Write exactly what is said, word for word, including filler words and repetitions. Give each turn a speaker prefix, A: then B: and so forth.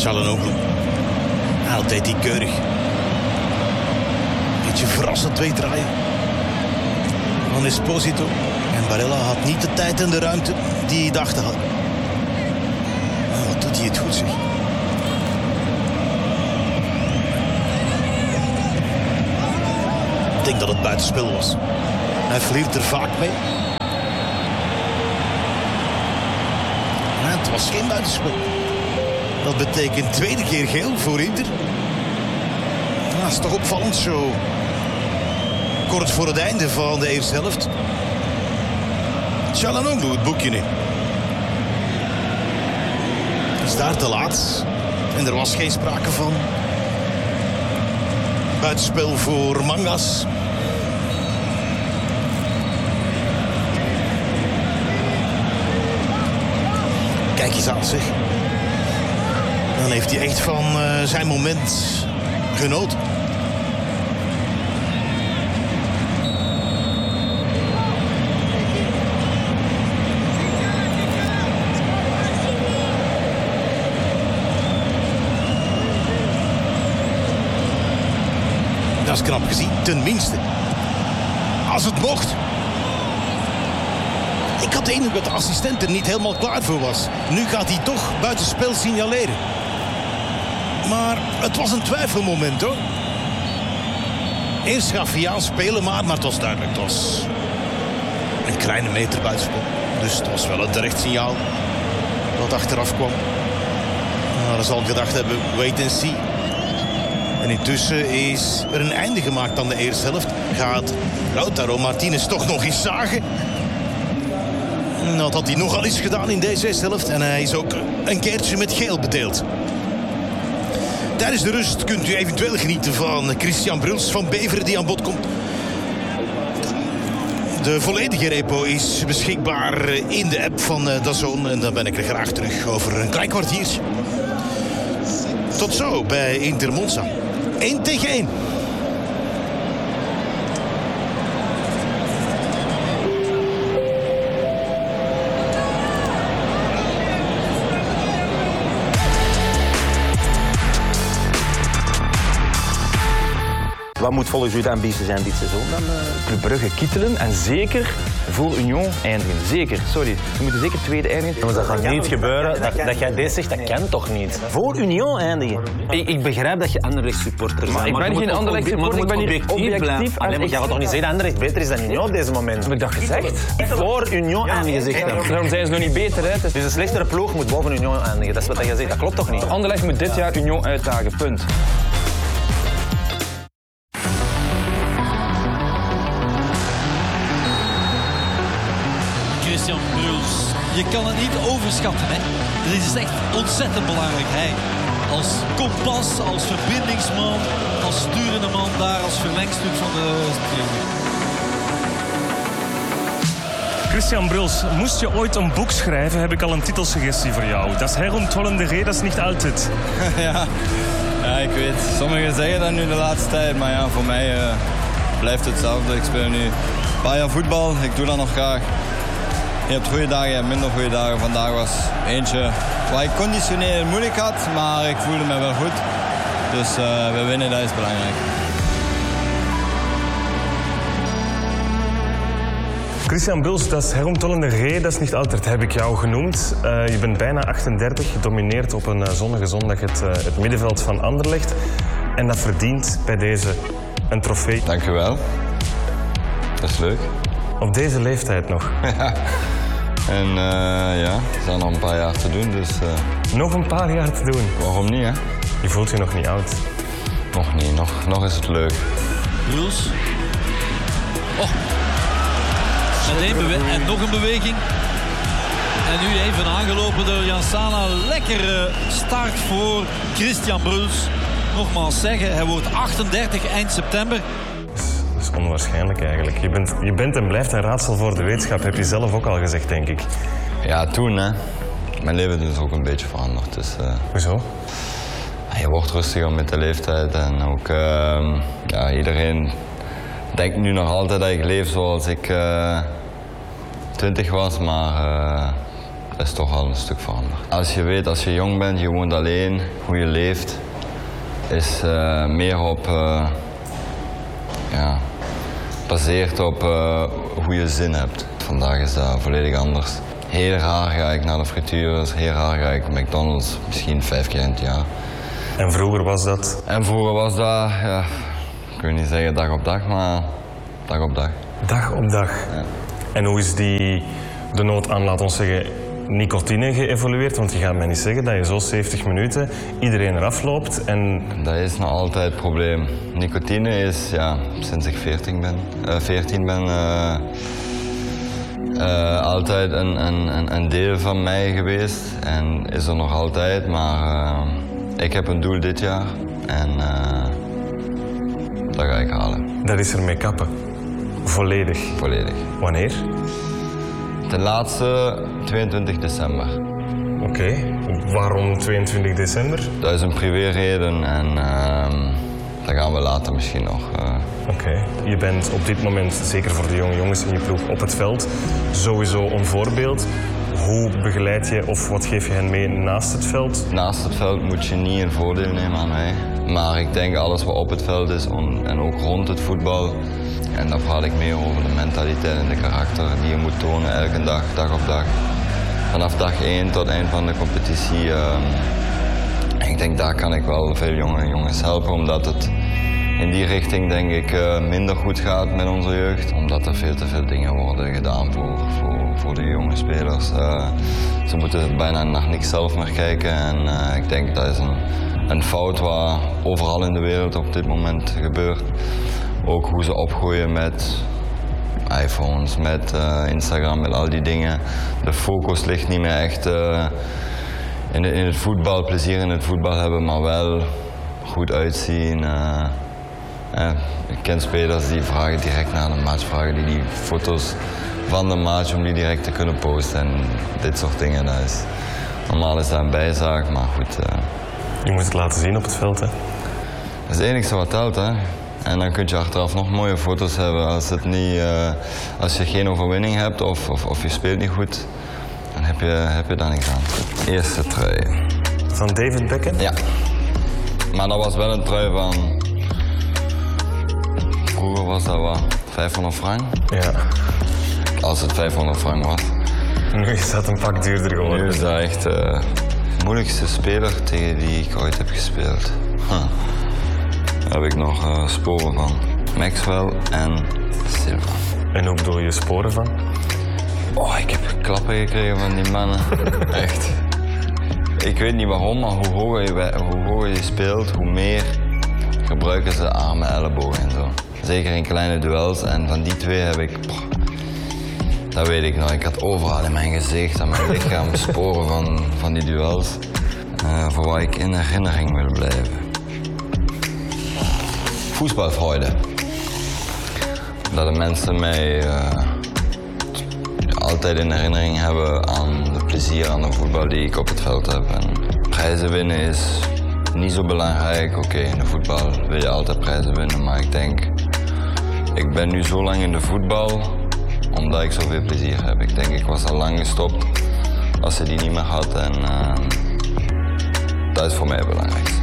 A: Çalhanoğlu. Ah, dat deed hij keurig. Beetje verrassend twee draaien. Van Esposito. En Barella had niet de tijd en de ruimte die hij dacht te hadden. Oh, wat doet hij het goed, zeg. Ik denk dat het buitenspel was. Hij vliert er vaak mee. Maar het was geen buitenspel. Dat betekent tweede keer geel voor Inter. Nou, dat is toch opvallend zo. Kort voor het einde van de eerste helft. Çalhanoğlu het boekje nu. Is daar te laat. En er was geen sprake van. Buitenspel voor Mangas. Kijk eens aan, zeg. Dan heeft hij echt van uh, zijn moment genoten. Dat is knap gezien, tenminste. Als het mocht. Ik had de indruk dat de assistent er niet helemaal klaar voor was. Nu gaat hij toch buitenspel signaleren. Maar het was een twijfelmoment, hoor. Eerst gaf hij aan spelen, maar, maar het was duidelijk. Het was een kleine meter buitenspel. Dus het was wel een terecht signaal dat achteraf kwam. Nou, dan zal ik gedacht hebben, wait and see. En intussen is er een einde gemaakt aan de eerste helft. Gaat Lautaro Martinez toch nog eens zagen? Nou, dat had hij nogal eens gedaan in deze eerste helft. En hij is ook een keertje met geel bedeeld. Tijdens de rust kunt u eventueel genieten van Christian Bruls van Beveren die aan bod komt. De volledige repo is beschikbaar in de app van D A Z N. En dan ben ik er graag terug over een klein kwartiertje. Tot zo bij Inter Monza. één tegen één.
B: Wat moet volgens u de ambitie zijn dit seizoen dan? Uh...
C: Club Brugge kittelen en zeker voor Union eindigen. Zeker, sorry. We moeten zeker tweede eindigen.
B: Maar dat gaat niet dat gebeuren. Dat, dat jij dit zegt, dat kan toch niet? Voor Union eindigen?
C: Ik, ik begrijp dat je Anderlecht supporter bent. Maar ik ben geen Anderlecht supporter, ik ben hier objectief.
B: Alleen, maar jij gaat toch niet zeggen dat Anderlecht beter is dan Union op deze moment?
C: Heb ik dat gezegd?
B: Voor Union eindigen, zegt hij.
C: Daarom zijn ze nog niet beter, hè.
B: Dus een slechtere ploeg moet boven Union eindigen. Dat is wat je zegt. Dat klopt toch niet?
C: Anderlecht moet dit jaar Union uitdagen, punt.
D: Christian Bruls. Je kan het niet overschatten, hè. Dit is echt ontzettend belangrijk. Hij als kompas, als verbindingsman, als sturende man daar, als verlengstuk van de trainer.
E: Christian Bruls, moest je ooit een boek schrijven, heb ik al een titelsuggestie voor jou. Dat is herumtollende Reh, dat is niet altijd.
F: ja. ja, ik weet. Sommigen zeggen dat nu de laatste tijd, maar ja, voor mij uh, blijft het hetzelfde. Ik speel nu een paar jaar voetbal, ik doe dat nog graag. Je hebt goede dagen, je hebt minder goede dagen. Vandaag was eentje waar ik conditioneel moeilijk had, maar ik voelde me wel goed. Dus uh, we winnen, dat is belangrijk.
E: Christian Bruls, dat is herumtollende Reh, dat is niet altijd, heb ik jou genoemd. Uh, je bent bijna achtendertig, gedomineerd op een uh, zonnige zondag het, uh, het middenveld van Anderlecht. En dat verdient bij deze een trofee.
F: Dank je wel. Dat is leuk.
E: Op deze leeftijd nog.
F: En uh, ja, er zijn nog een paar jaar te doen, dus... Uh...
E: Nog een paar jaar te doen?
F: Waarom niet, hè?
E: Je voelt je nog niet oud.
F: Nog niet, nog, nog is het leuk.
D: Bruls. Oh. En, een bewe- en nog een beweging. En nu even aangelopen door Jan Sala. Lekkere start voor Christian Bruls. Nogmaals zeggen, hij wordt achtendertig eind september.
E: Dat is onwaarschijnlijk eigenlijk. Je bent, je bent en blijft een raadsel voor de wetenschap, heb je zelf ook al gezegd, denk ik.
F: Ja, toen hè. Mijn leven is ook een beetje veranderd. Dus, uh...
E: Hoezo?
F: Je wordt rustiger met de leeftijd en ook uh, ja, iedereen denkt nu nog altijd dat ik leef zoals ik uh, twintig was, maar uh, is toch al een stuk veranderd. Als je weet, als je jong bent, je woont alleen, hoe je leeft, is uh, meer op, uh, ja, baseert op uh, hoe je zin hebt. Vandaag is dat volledig anders. Heel raar ga ik naar de frituurs, heel raar ga ik McDonald's, misschien vijf keer in het jaar.
E: En vroeger was dat?
F: En vroeger was dat, ja, ik wil niet zeggen dag op dag, maar dag op dag.
E: Dag op dag.
F: Ja.
E: En hoe is die, de nood aan, laten we zeggen, nicotine geëvolueerd? Want je gaat mij niet zeggen dat je zo zeventig minuten iedereen eraf loopt en...
F: Dat is nog altijd het probleem. Nicotine is, ja, sinds ik veertien ben, uh, veertien ben uh, uh, altijd een, een, een deel van mij geweest. En is er nog altijd, maar uh, ik heb een doel dit jaar en uh, dat ga ik halen.
E: Dat is ermee kappen? Volledig?
F: Volledig.
E: Wanneer?
F: De laatste tweeëntwintig december.
E: Oké, okay. Waarom tweeëntwintig december?
F: Dat is een privéreden en uh, dat gaan we later misschien nog. Uh...
E: Oké, okay. Je bent op dit moment, zeker voor de jonge jongens in je ploeg, op het veld sowieso een voorbeeld. Hoe begeleid je of wat geef je hen mee naast het veld?
F: Naast het veld moet je niet een voordeel nemen aan mij. Maar ik denk alles wat op het veld is on, en ook rond het voetbal. En daar praat ik meer over de mentaliteit en de karakter die je moet tonen elke dag, dag op dag. Vanaf dag één tot eind van de competitie. Uh, ik denk daar kan ik wel veel jonge jongens helpen, omdat het in die richting denk ik uh, minder goed gaat met onze jeugd. Omdat er veel te veel dingen worden gedaan voor, voor, voor de jonge spelers. Uh, ze moeten bijna naar niks zelf meer kijken en uh, ik denk dat is een, een fout waar overal in de wereld op dit moment gebeurt. Ook hoe ze opgroeien met iPhones, met uh, Instagram, met al die dingen. De focus ligt niet meer echt uh, in, de, in het voetbal, plezier in het voetbal hebben, maar wel goed uitzien. Uh, uh, ik ken spelers die vragen direct na de match, vragen die die foto's van de match om die direct te kunnen posten. En dit soort dingen, dat is, normaal is dat een bijzaak, maar goed. Uh,
E: je moet het laten zien op het veld, hè?
F: Dat is het enige wat telt, hè. En dan kun je achteraf nog mooie foto's hebben. Als, het niet, uh, als je geen overwinning hebt of, of, of je speelt niet goed, dan heb je, heb je daar niks aan. Eerste trui.
E: Van David Beckham?
F: Ja. Maar dat was wel een trui van... Vroeger was dat wat? vijfhonderd frank?
E: Ja.
F: Als het vijfhonderd frank was.
E: Nu is dat een pak duurder geworden.
F: Nu is dat echt uh, de moeilijkste speler tegen die ik ooit heb gespeeld. Huh. Daar heb ik nog uh, sporen van. Maxwell en Silva.
E: En hoe bedoel je sporen van?
F: Oh, ik heb klappen gekregen van die mannen. Echt. Ik weet niet waarom, maar hoe hoger je, hoe hoger je speelt, hoe meer gebruiken ze armen, ellebogen en zo. Zeker in kleine duels en van die twee heb ik... Poh, dat weet ik nog. Ik had overal in mijn gezicht en mijn lichaam sporen van, van die duels. Uh, voor waar ik in herinnering wil blijven. Voetbalfreude. Dat de mensen mij uh, altijd in herinnering hebben aan het plezier aan de voetbal die ik op het veld heb. En prijzen winnen is niet zo belangrijk. Oké, okay, in de voetbal wil je altijd prijzen winnen, maar ik denk, ik ben nu zo lang in de voetbal omdat ik zoveel plezier heb. Ik denk, ik was al lang gestopt als ze die niet meer had en uh, dat is voor mij belangrijk.